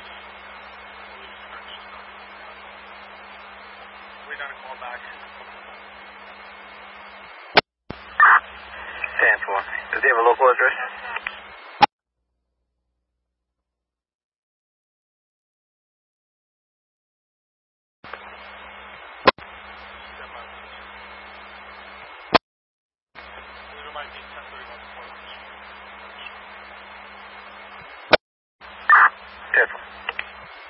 We got a call back. 10-4. Does he have a local address?